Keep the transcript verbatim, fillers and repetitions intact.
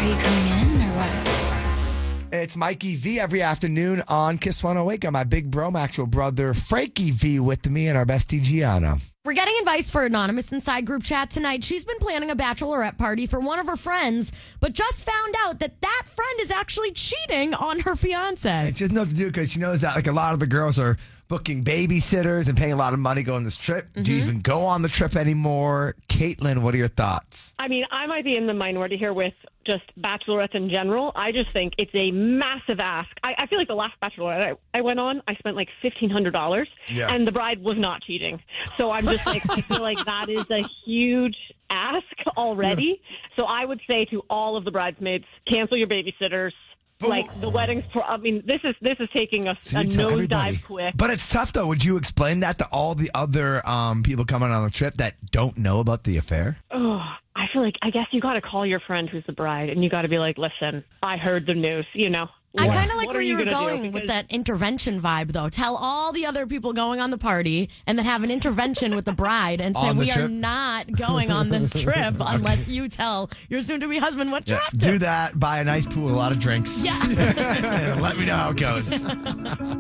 Are you coming in or what? It's Mikey V every afternoon on Kiss one oh eight. Got my big bro, my actual brother, Frankie V, with me and our bestie, Gianna. We're getting advice for Anonymous inside group chat tonight. She's been planning a bachelorette party for one of her friends, but just found out that that friend is actually cheating on her fiance. And she doesn't know what to do because she knows that like a lot of the girls are booking babysitters and paying a lot of money going on this trip. Mm-hmm. Do you even go on the trip anymore? Caitlin, what are your thoughts? I mean, I might be in the minority here with just bachelorettes in general. I just think it's a massive ask. I, I feel like the last bachelorette I, I went on, I spent like fifteen hundred dollars, yeah. and the bride was not cheating. So I'm just like, I feel like that is a huge ask already. Yeah. So I would say to all of the bridesmaids, cancel your babysitters. But like the weddings, I mean, this is this is taking a, so a nosedive quick. But it's tough, though. Would you explain that to all the other um, people coming on the trip that don't know about the affair? Oh, I feel like I guess you got to call your friend who's the bride, and you got to be like, "Listen, I heard the news." You know. I What- kind of like what where are you were gonna do? going with Because- that intervention vibe, though. Tell all the other people going on the party and then have an intervention with the bride and say, On the we are trip? not going on this trip unless you tell your soon-to-be husband what you're Yeah. up to. Do that, buy a nice pool, a lot of drinks. Yeah. Let me know how it goes.